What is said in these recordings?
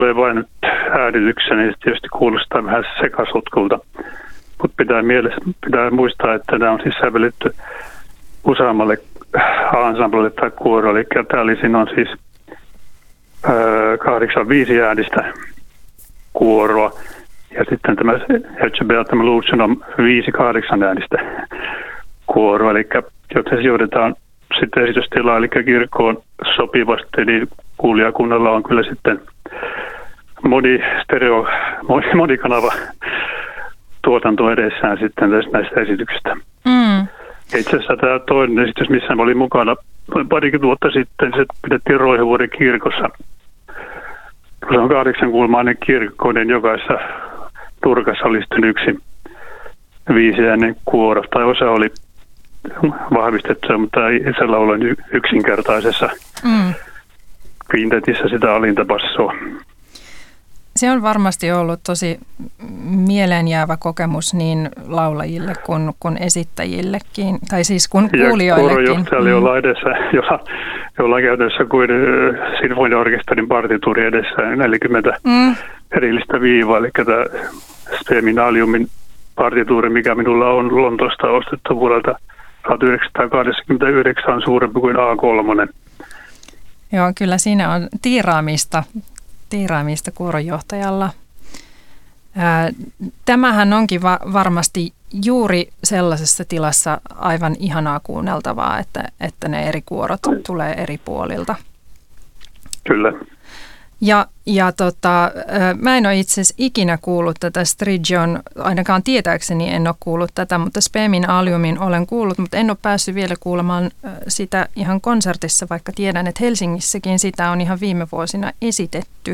vain äänityksessä, niin se tietysti kuulostaa vähän sekasotkulta. Mutta pitää muistaa, että nämä on siis sävelletty useammalle ensemblelle tai kuorolle. Eli täällä on siis 8 5-äänistä kuoroa. Ja sitten tämä Ecce Lucem on 5 8-äänistä kuoroa. Eli jotta se johdetaan sitten esitystilaa, eli kirkkoon sopivasti, niin kuulijakunnalla on kyllä sitten monikanava tuotanto edessään sitten näistä esityksistä. Mm. Itse asiassa tämä toinen esitys, missä mä olin mukana parikymmentä vuotta sitten, se pidettiin Roihevuoren kirkossa. Se on 8-kulmainen kirkko, niin jokaisessa turkassa oli sitten yksi 5-äänen kuoro, tai osa oli vahvistettu, mutta ei se laula yksinkertaisessa kvintetissä sitä alinta bassoa. Se on varmasti ollut tosi mieleenjäävä kokemus niin laulajille kuin esittäjillekin, tai siis kun kuulijoillekin. Ja kuorojohtajalla, jolla edessä, jolla on käytössä kuin sinfoniaorkesterin partituuri edessä 40 erillistä viivaa, eli tämä Speminaliumin partituuri, mikä minulla on Lontoosta ostettu vuodelta 1989, on suurempi kuin A3. Joo, kyllä siinä on tiiraamista kuoronjohtajalla. Tämähän onkin varmasti juuri sellaisessa tilassa aivan ihanaa kuunneltavaa, että ne eri kuorot tulee eri puolilta. Kyllä. Ja mä en ole itse asiassa ikinä kuullut tätä Strigion, ainakaan tietääkseni en ole kuullut tätä, mutta Spemin Aliumin olen kuullut, mutta en ole päässyt vielä kuulemaan sitä ihan konsertissa, vaikka tiedän, että Helsingissäkin sitä on ihan viime vuosina esitetty.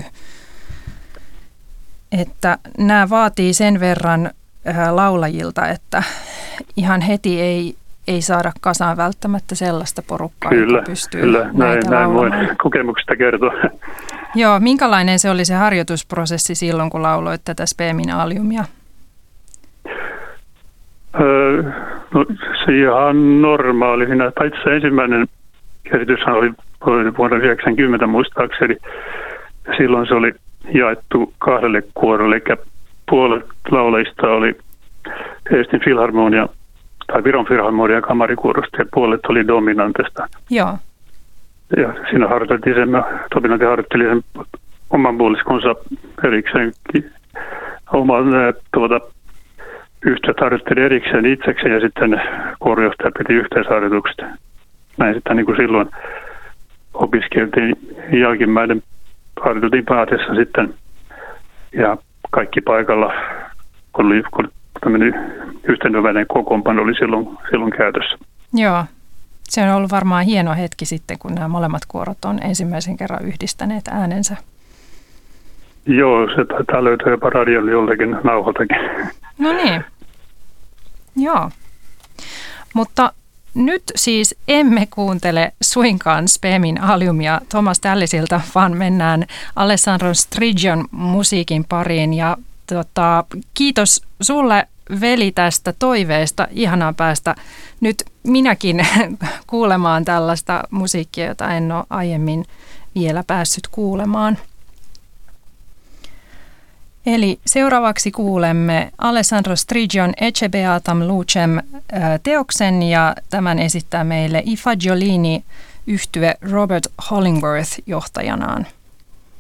Että nämä vaatii sen verran laulajilta, että ihan heti ei saada kasaan välttämättä sellaista porukkaa, joka pystyy näitä laulamaan. Näin voin kokemuksesta kertoa. Joo, minkälainen se oli se harjoitusprosessi silloin, kun lauloit tätä Spemin Aliumia? No, se ihan normaali. Se ensimmäinen esityshän oli vuonna 1990 muistaakseni. Silloin se oli jaettu 2 kuorolle, eli puolet laulajista oli Helsingin Filharmonia tai Viron Filharmonian kamarikuorosta ja puolet oli Dominantesta. Joo. Ja siinä harjoiteltiin Dominantti harjoitteli sen oman puoliskonsa erikseen. Oman yhtiöt harjoitteli erikseen itsekseen ja sitten kuorojohtaja piti yhteisharjoitukset. Näin sitten niin kuin silloin opiskeltiin. Jälkimmäinen harjoiteltiin pääasiassa sitten ja kaikki paikalla, kun tämmöinen yhtenäväinen kokoonpano oli silloin käytössä. Joo. Se on ollut varmaan hieno hetki sitten, kun nämä molemmat kuorot on ensimmäisen kerran yhdistäneet äänensä. Joo, se taitaa löytyä jopa radiolla joltakin nauhoiltakin. No niin. Joo. Mutta nyt siis emme kuuntele suinkaan Spemin Aliumia Thomas Tallisilta, vaan mennään Alessandro Strigion musiikin pariin. Ja kiitos sulle, veli, tästä toiveesta. Ihanaa päästä nyt minäkin kuulemaan tällaista musiikkia, jota en ole aiemmin vielä päässyt kuulemaan. Eli seuraavaksi kuulemme Alessandro Strigion Ecce Beatam Lucem teoksen ja tämän esittää meille I Fagiolini -yhtye Robert Hollingworth johtajanaan.